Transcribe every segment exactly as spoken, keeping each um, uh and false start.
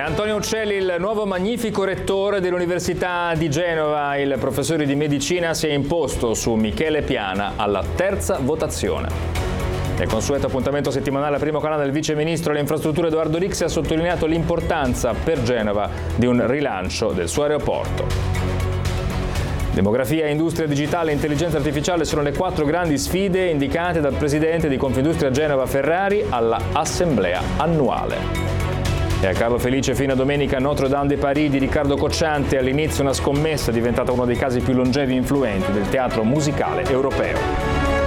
Antonio Uccelli, il nuovo magnifico rettore dell'Università di Genova. Il professore di medicina si è imposto su Michele Piana alla terza votazione. Nel consueto appuntamento settimanale al primo canale del vice ministro alle infrastrutture Edoardo Rixi ha sottolineato l'importanza per Genova di un rilancio del suo aeroporto. Demografia, industria digitale e intelligenza artificiale sono le quattro grandi sfide indicate dal presidente di Confindustria Genova Ferrari alla assemblea annuale. E a Carlo Felice fino a domenica Notre Dame de Paris di Riccardo Cocciante, all'inizio una scommessa diventata uno dei casi più longevi e influenti del teatro musicale europeo.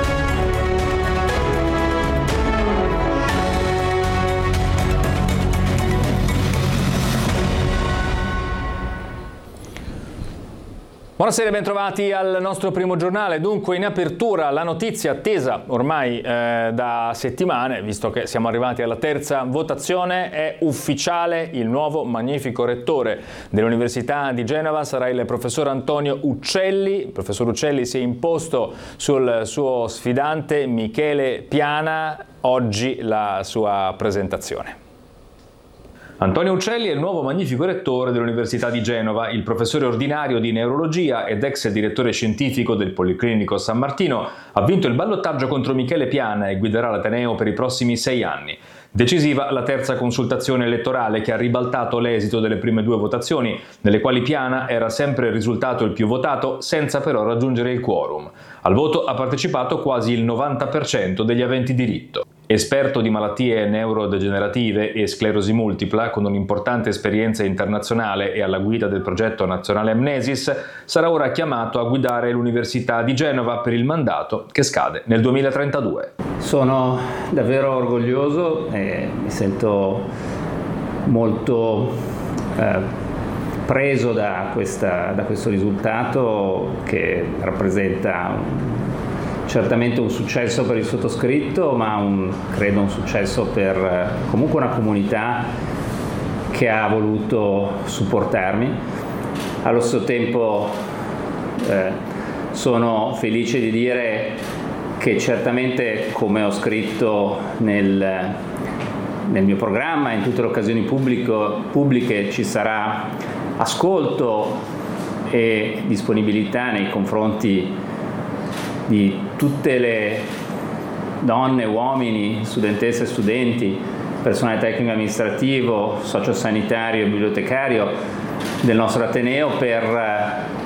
Buonasera e bentrovati al nostro primo giornale. Dunque, in apertura la notizia attesa ormai eh, da settimane, visto che siamo arrivati alla terza votazione, è ufficiale: il nuovo magnifico rettore dell'Università di Genova sarà il professor Antonio Uccelli. Il professor Uccelli si è imposto sul suo sfidante Michele Piana. Oggi la sua presentazione. Antonio Uccelli è il nuovo magnifico rettore dell'Università di Genova. Il professore ordinario di neurologia ed ex direttore scientifico del Policlinico San Martino ha vinto il ballottaggio contro Michele Piana e guiderà l'Ateneo per i prossimi sei anni. Decisiva la terza consultazione elettorale che ha ribaltato l'esito delle prime due votazioni, nelle quali Piana era sempre risultato il più votato senza però raggiungere il quorum. Al voto ha partecipato quasi il novanta per cento degli aventi diritto. Esperto di malattie neurodegenerative e sclerosi multipla, con un'importante esperienza internazionale e alla guida del progetto nazionale Amnesis, sarà ora chiamato a guidare l'Università di Genova per il mandato che scade nel duemilatrentadue. Sono davvero orgoglioso e mi sento molto eh, preso da, questa, da questo risultato, che rappresenta certamente un successo per il sottoscritto, ma un, credo un successo per eh, comunque una comunità che ha voluto supportarmi. Allo stesso tempo eh, sono felice di dire che certamente, come ho scritto nel, nel mio programma, in tutte le occasioni pubblico, pubbliche, ci sarà ascolto e disponibilità nei confronti di tutte le donne, uomini, studentesse e studenti, personale tecnico amministrativo, sociosanitario e bibliotecario del nostro Ateneo per